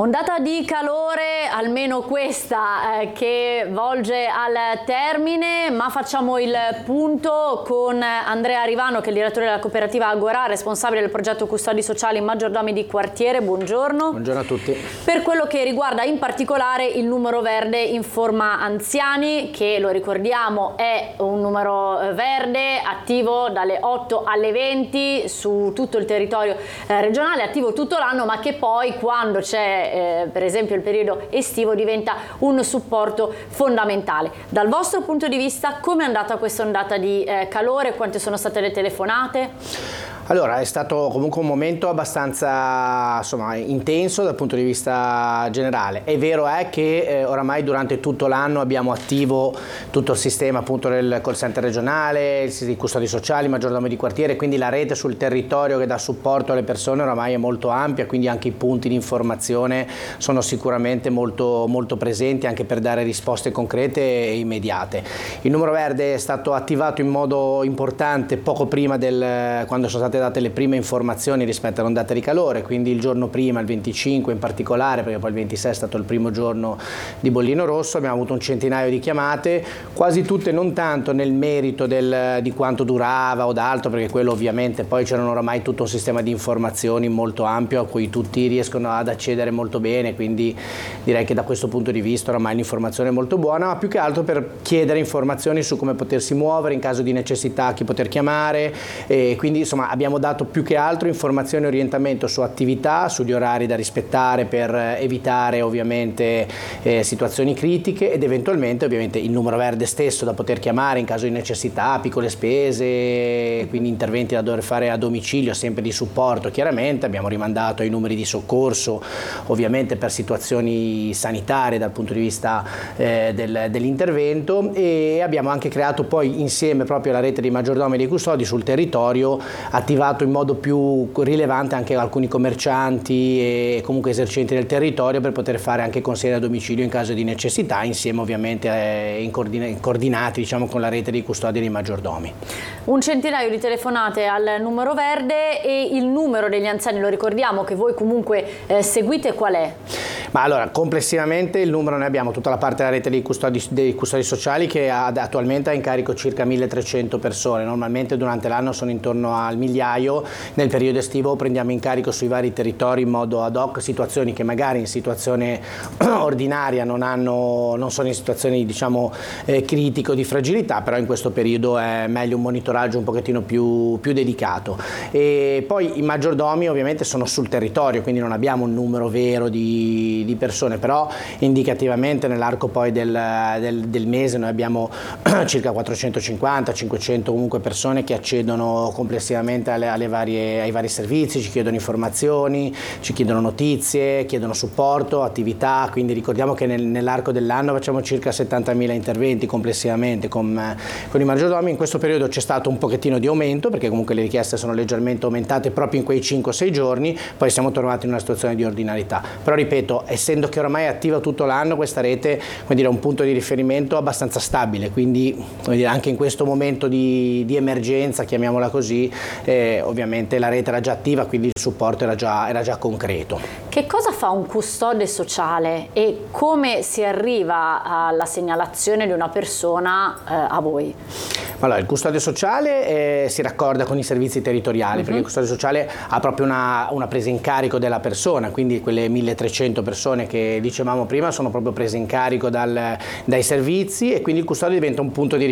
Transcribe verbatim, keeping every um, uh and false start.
Ondata di calore, almeno questa, eh, che volge al termine, ma facciamo il punto con Andrea Rivano, che è il direttore della cooperativa Agorà, responsabile del progetto Custodi Sociali Maggiordomi di Quartiere. Buongiorno. Buongiorno a tutti. Per quello che riguarda in particolare il numero verde Informa Anziani, che lo ricordiamo è un numero verde attivo dalle otto alle venti su tutto il territorio eh, regionale, attivo tutto l'anno, ma che poi quando c'è Eh, per esempio il periodo estivo diventa un supporto fondamentale. Dal vostro punto di vista, come è andata questa ondata di eh, calore? Quante sono state le telefonate? Allora, è stato comunque un momento abbastanza insomma, intenso dal punto di vista generale. È vero è che eh, oramai durante tutto l'anno abbiamo attivo tutto il sistema appunto del call center regionale, i custodi sociali, maggiordomi di quartiere, quindi la rete sul territorio che dà supporto alle persone oramai è molto ampia, quindi anche i punti di informazione sono sicuramente molto, molto presenti anche per dare risposte concrete e immediate. Il numero verde è stato attivato in modo importante poco prima del quando sono state date le prime informazioni rispetto all'ondata di calore, quindi il giorno prima, il venticinque in particolare, perché poi il ventisei è stato il primo giorno di bollino rosso, abbiamo avuto un centinaio di chiamate, quasi tutte non tanto nel merito del, di quanto durava o d'altro, perché quello ovviamente poi c'erano oramai tutto un sistema di informazioni molto ampio a cui tutti riescono ad accedere molto bene, quindi direi che da questo punto di vista oramai l'informazione è molto buona, ma più che altro per chiedere informazioni su come potersi muovere in caso di necessità, chi poter chiamare, e quindi insomma abbiamo dato più che altro informazioni e orientamento su attività, sugli orari da rispettare per evitare ovviamente eh, situazioni critiche ed eventualmente ovviamente il numero verde stesso da poter chiamare in caso di necessità, piccole spese, quindi interventi da dover fare a domicilio, sempre di supporto. Chiaramente abbiamo rimandato ai numeri di soccorso ovviamente per situazioni sanitarie dal punto di vista eh, del, dell'intervento, e abbiamo anche creato poi insieme proprio alla rete dei maggiordomi e dei custodi sul territorio, attivato in modo più rilevante anche alcuni commercianti e comunque esercenti del territorio per poter fare anche consegna a domicilio in caso di necessità, insieme ovviamente eh, in coordina- coordinati diciamo con la rete dei custodi e dei maggiordomi. Un centinaio di telefonate al numero verde, e il numero degli anziani, lo ricordiamo che voi comunque eh, seguite, qual è? Ma allora, complessivamente il numero, noi abbiamo tutta la parte della rete dei custodi, dei custodi sociali che ha, attualmente ha in carico circa milletrecento persone, normalmente durante l'anno sono intorno al migliaio, nel periodo estivo prendiamo in carico sui vari territori in modo ad hoc situazioni che magari in situazione ordinaria non, hanno, non sono in situazioni diciamo eh, critiche o di fragilità, però in questo periodo è meglio un monitoraggio un pochettino più, più dedicato. E poi i maggiordomi ovviamente sono sul territorio, quindi non abbiamo un numero vero di di persone, però indicativamente nell'arco poi del, del, del mese noi abbiamo circa quattrocentocinquanta cinquecento comunque persone che accedono complessivamente alle, alle varie, ai vari servizi, ci chiedono informazioni, ci chiedono notizie, chiedono supporto, attività, quindi ricordiamo che nel, nell'arco dell'anno facciamo circa settantamila interventi complessivamente con, con i maggiordomi. In questo periodo c'è stato un pochettino di aumento perché comunque le richieste sono leggermente aumentate proprio in quei cinque sei giorni, poi siamo tornati in una situazione di ordinarietà, però ripeto, essendo che ormai è attiva tutto l'anno questa rete, come dire, è un punto di riferimento abbastanza stabile, quindi come dire, anche in questo momento di, di emergenza, chiamiamola così, eh, ovviamente la rete era già attiva, quindi il supporto era già, era già concreto. Che cosa fa un custode sociale e come si arriva alla segnalazione di una persona eh, a voi? Allora, il custode sociale eh, si raccorda con i servizi territoriali, uh-huh. perché il custode sociale ha proprio una, una presa in carico della persona, quindi quelle milletrecento persone che dicevamo prima sono proprio prese in carico dal, dai servizi, e quindi il custode diventa un punto di